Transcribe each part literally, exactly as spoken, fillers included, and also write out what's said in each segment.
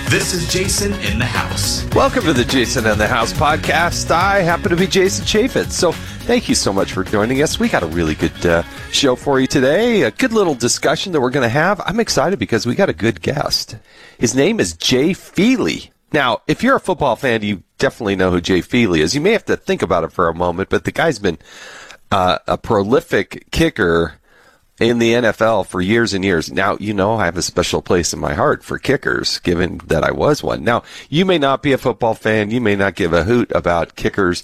This is Jason in the House. Welcome to the Jason in the House podcast. I happen to be Jason Chaffetz, so thank you so much for joining us. We got a really good uh, show for you today, a good little discussion that we're going to have. I'm excited because we got a good guest. His name is Jay Feely. Now, if you're a football fan, you definitely know who Jay Feely is. You may have to think about it for a moment, but the guy's been uh, a prolific kicker in the N F L for years and years. Now, you know I have a special place in my heart for kickers, given that I was one. Now, you may not be a football fan. You may not give a hoot about kickers,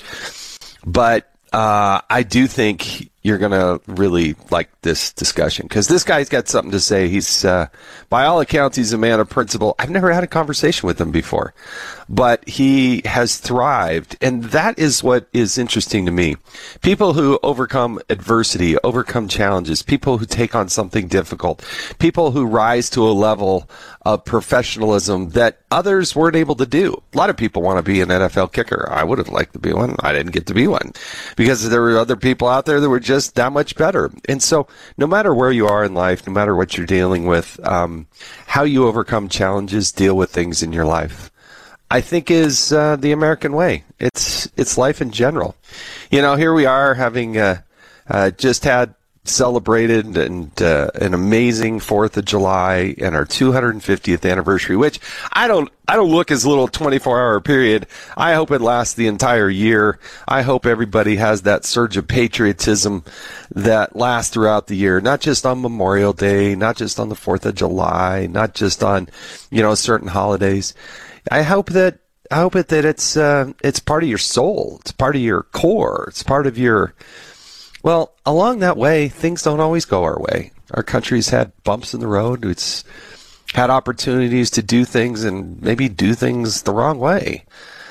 but uh, I do think you're going to really like this discussion because this guy's got something to say. He's, uh, by all accounts, he's a man of principle. I've never had a conversation with him before, but he has thrived, and that is what is interesting to me. People who overcome adversity, overcome challenges, people who take on something difficult, people who rise to a level of professionalism that others weren't able to do. A lot of people want to be an N F L kicker. I would have liked to be one. I didn't get to be one because there were other people out there that were just that much better. And so no matter where you are in life, no matter what you're dealing with, um, how you overcome challenges, deal with things in your life, I think is uh, the American way. It's it's life in general. You know, here we are having uh, uh, just had celebrated and uh, an amazing fourth of July and our two hundred fiftieth anniversary, which I don't I don't look as a little twenty-four hour period. I hope it lasts the entire year. I hope everybody has that surge of patriotism that lasts throughout the year, not just on Memorial Day, not just on the fourth of July, not just on, you know, certain holidays. I hope that I hope it, that it's uh, it's part of your soul. It's part of your core. It's part of your. Well, along that way, things don't always go our way. Our country's had bumps in the road. It's had opportunities to do things and maybe do things the wrong way.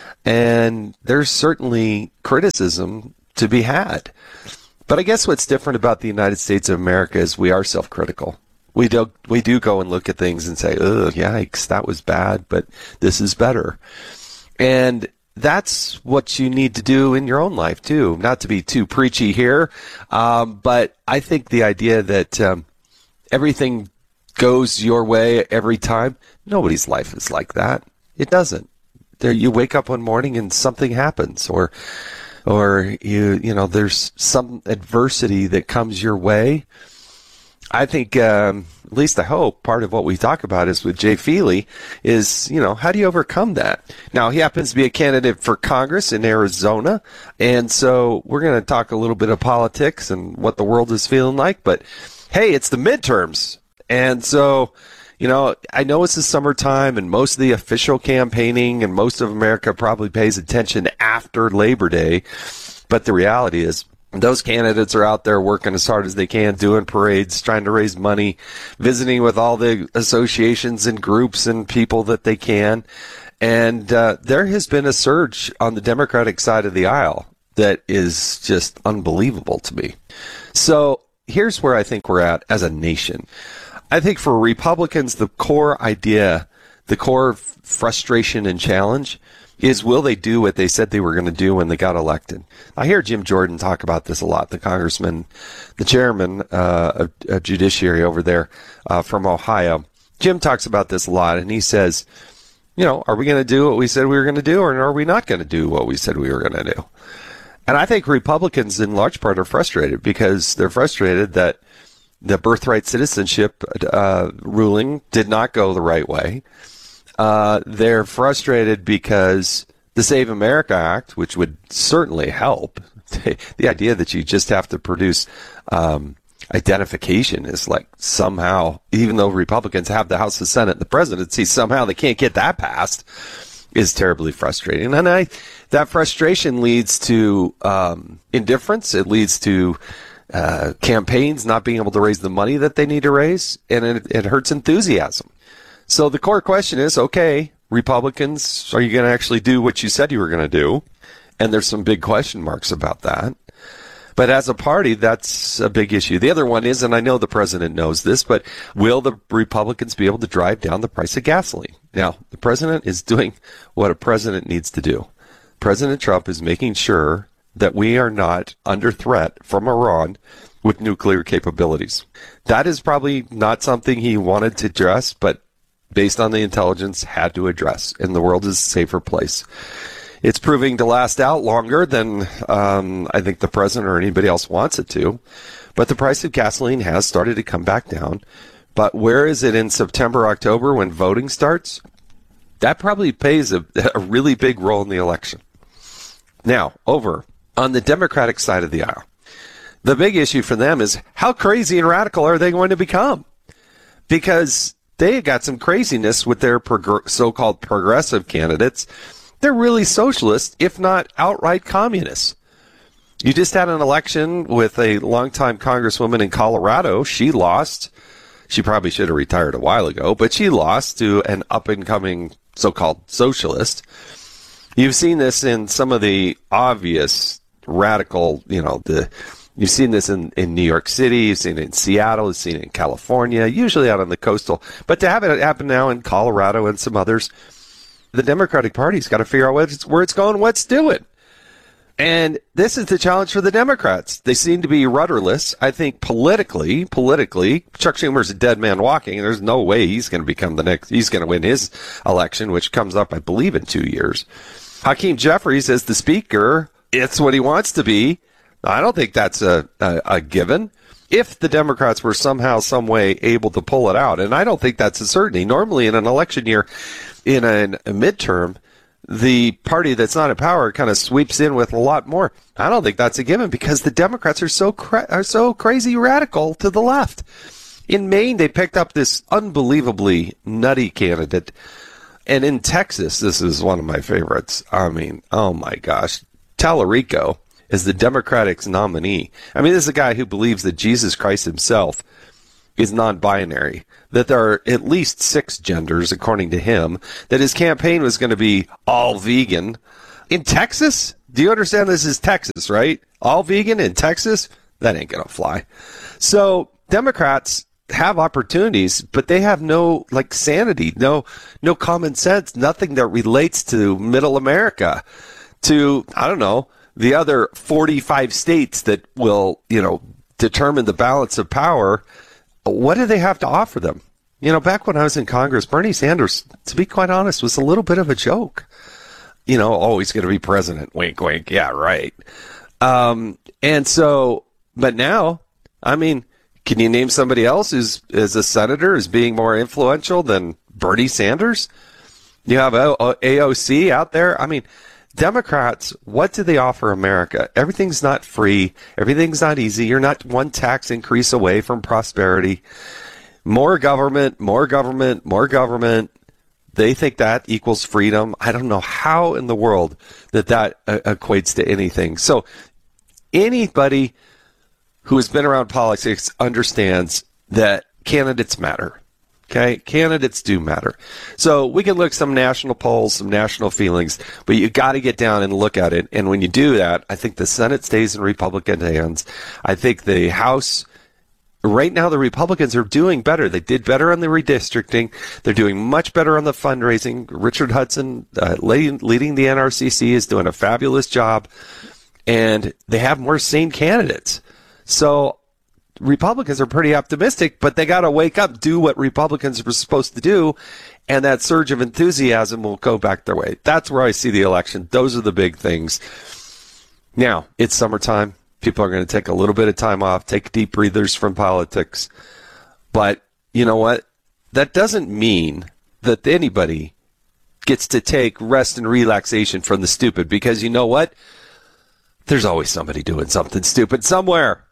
And there's certainly criticism to be had. But I guess what's different about the United States of America is we are self-critical. We do, we do go and look at things and say, oh, yikes, that was bad, but this is better. And that's what you need to do in your own life, too. Not to be too preachy here, um, but I think the idea that um, everything goes your way every time, nobody's life is like that. It doesn't. There, you wake up one morning and something happens, or or you you know there's some adversity that comes your way. I think, um, at least I hope, part of what we talk about is with Jay Feely is, you know, how do you overcome that? Now, he happens to be a candidate for Congress in Arizona, and so we're going to talk a little bit of politics and what the world is feeling like, but hey, it's the midterms, and so, you know, I know it's the summertime, and most of the official campaigning and most of America probably pays attention after Labor Day, but the reality is, those candidates are out there working as hard as they can, doing parades, trying to raise money, visiting with all the associations and groups and people that they can. And uh, there has been a surge on the Democratic side of the aisle that is just unbelievable to me. So here's where I think we're at as a nation. I think for Republicans, the core idea, the core frustration and challenge is, will they do what they said they were going to do when they got elected? I hear Jim Jordan talk about this a lot, the congressman, the chairman uh, of, of Judiciary over there uh, from Ohio. Jim talks about this a lot, and he says, you know, are we going to do what we said we were going to do, or are we not going to do what we said we were going to do? And I think Republicans, in large part, are frustrated because they're frustrated that the birthright citizenship uh, ruling did not go the right way. Uh, they're frustrated because the Save America Act, which would certainly help, the idea that you just have to produce um, identification is like somehow, even though Republicans have the House, the Senate, and the presidency, somehow they can't get that passed, is terribly frustrating. And I, that frustration leads to um, indifference. It leads to uh, campaigns not being able to raise the money that they need to raise, and it, it hurts enthusiasm. So the core question is, okay, Republicans, are you going to actually do what you said you were going to do? And there's some big question marks about that. But as a party, that's a big issue. The other one is, and I know the president knows this, but will the Republicans be able to drive down the price of gasoline? Now, the president is doing what a president needs to do. President Trump is making sure that we are not under threat from Iran with nuclear capabilities. That is probably not something he wanted to address, but based on the intelligence, had to address. And the world is a safer place. It's proving to last out longer than um, I think the president or anybody else wants it to. But the price of gasoline has started to come back down. But where is it in September, October when voting starts? That probably plays a, a really big role in the election. Now, over on the Democratic side of the aisle, the big issue for them is how crazy and radical are they going to become? Because they got some craziness with their prog- so-called progressive candidates. They're really socialist, if not outright communists. You just had an election with a longtime congresswoman in Colorado. She lost. She probably should have retired a while ago, but she lost to an up-and-coming so-called socialist. You've seen this in some of the obvious radical, you know, the you've seen this in, in New York City, you've seen it in Seattle, you've seen it in California, usually out on the coastal. But to have it happen now in Colorado and some others, the Democratic Party's got to figure out where it's, where it's going, what's doing. And this is the challenge for the Democrats. They seem to be rudderless. I think politically, politically, Chuck Schumer's a dead man walking. There's no way he's going to become the next, he's going to win his election, which comes up, I believe, in two years. Hakeem Jeffries as the speaker, it's what he wants to be. I don't think that's a, a, a given. If the Democrats were somehow, some way able to pull it out, and I don't think that's a certainty. Normally in an election year, in a, a midterm, the party that's not in power kind of sweeps in with a lot more. I don't think that's a given because the Democrats are so cra- are so crazy radical to the left. In Maine, they picked up this unbelievably nutty candidate. And in Texas, this is one of my favorites. I mean, oh my gosh. Tallarico is the Democratic's nominee. I mean, this is a guy who believes that Jesus Christ himself is non-binary, that there are at least six genders, according to him, that his campaign was going to be all vegan. In Texas? Do you understand this is Texas, right? All vegan in Texas? That ain't going to fly. So Democrats have opportunities, but they have no, like, sanity, no, no common sense, nothing that relates to middle America, to, I don't know, the other forty-five states that will, you know, determine the balance of power. What do they have to offer them? You know, back when I was in Congress, Bernie Sanders, to be quite honest, was a little bit of a joke. You know, oh, he's going to be president. Wink, wink. Yeah, right. Um, and so, but now, I mean, can you name somebody else who's is a senator is being more influential than Bernie Sanders? You have A O C out there. I mean, Democrats, what do they offer America? Everything's not free. Everything's not easy. You're not one tax increase away from prosperity. More government, more government, more government. They think that equals freedom. I don't know how in the world that that uh, equates to anything. So anybody who has been around politics understands that candidates matter. Okay, candidates do matter. So we can look at some national polls, some national feelings, but you got to get down and look at it. And when you do that, I think the Senate stays in Republican hands. I think the House, right now the Republicans are doing better. They did better on the redistricting. They're doing much better on the fundraising. Richard Hudson, uh, leading the N R C C, is doing a fabulous job. And they have more sane candidates. So Republicans are pretty optimistic, but they got to wake up, do what Republicans were supposed to do, and that surge of enthusiasm will go back their way. That's where I see the election. Those are the big things. Now, it's summertime. People are going to take a little bit of time off, take deep breathers from politics. But you know what? That doesn't mean that anybody gets to take rest and relaxation from the stupid, because you know what? There's always somebody doing something stupid somewhere.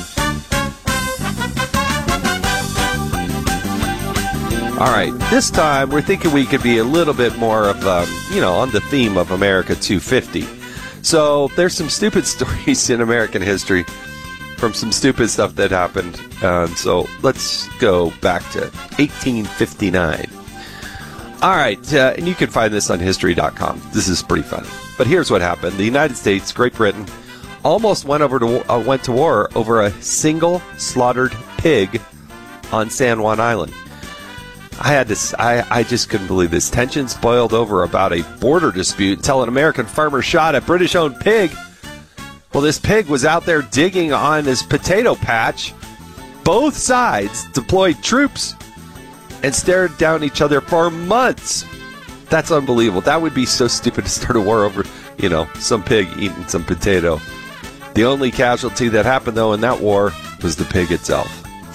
All right, this time we're thinking we could be a little bit more of, um, you know, on the theme of America two fifty. So there's some stupid stories in American history from some stupid stuff that happened. Um, so let's go back to eighteen fifty-nine. All right, uh, and you can find this on history dot com. This is pretty fun. But here's what happened. The United States, Great Britain, almost went over to uh, went to war over a single slaughtered pig on San Juan Island. I had to, I, I just couldn't believe this. Tensions boiled over about a border dispute until an American farmer shot a British-owned pig. Well, this pig was out there digging on his potato patch. Both sides deployed troops. and stared down each other for months. That's unbelievable. That would be so stupid to start a war over, you know, some pig eating some potato. The only casualty that happened, though, in that war was the pig itself.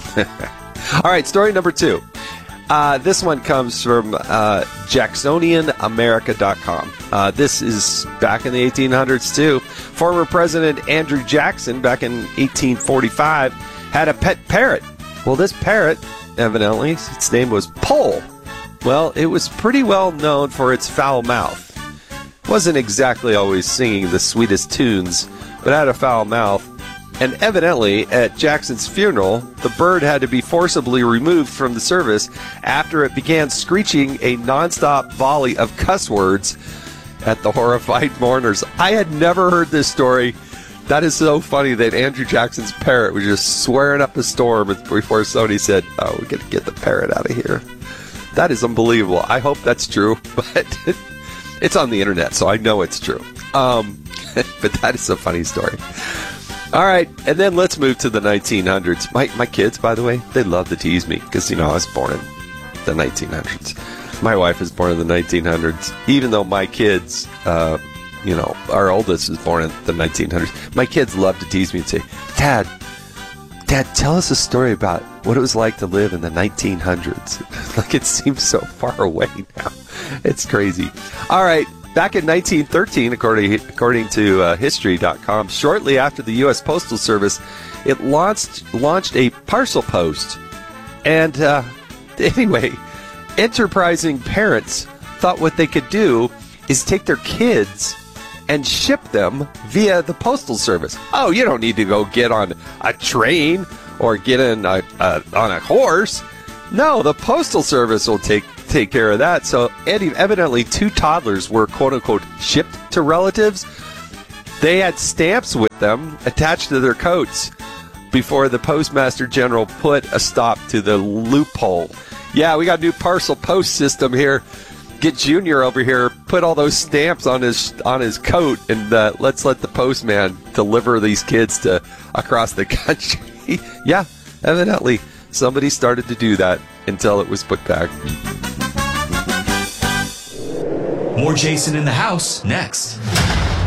All right, story number two. Uh, this one comes from uh, Jacksonian America dot com. Uh, this is back in the eighteen hundreds, too. Former President Andrew Jackson, back in eighteen forty-five, had a pet parrot. Well, this parrot, evidently, its name was Pole. Well, it was pretty well known for its foul mouth. Wasn't exactly always singing the sweetest tunes, but had a foul mouth. And evidently, at Jackson's funeral, the bird had to be forcibly removed from the service after it began screeching a nonstop volley of cuss words at the horrified mourners. I had never heard this story. That is so funny that Andrew Jackson's parrot was just swearing up a storm before somebody said, oh, we got to get the parrot out of here. That is unbelievable. I hope that's true, but it's on the internet, so I know it's true. Um, but that is a funny story. All right, and then let's move to the nineteen hundreds. My my kids, by the way, they love to tease me because, you know, I was born in the nineteen hundreds. My wife was born in the nineteen hundreds. Even though my kids, uh, you know, our oldest was born in the nineteen hundreds, my kids love to tease me and say, Dad, Dad, tell us a story about what it was like to live in the nineteen hundreds. Like, it seems so far away now. It's crazy. All right. Back in nineteen thirteen, according, according to uh, history dot com, shortly after the U S Postal Service, it launched launched a parcel post. And uh, anyway, enterprising parents thought what they could do is take their kids and ship them via the Postal Service. Oh, you don't need to go get on a train or get in a, a, on a horse. No, the Postal Service will take take care of that. So evidently two toddlers were quote-unquote shipped to relatives. They had stamps with them attached to their coats before the Postmaster General put a stop to the loophole. Yeah, we got a new parcel post system here. Get Junior over here, put all those stamps on his on his coat, and uh, let's let the postman deliver these kids to across the country. Yeah, evidently somebody started to do that until it was put back. More Jason in the House next.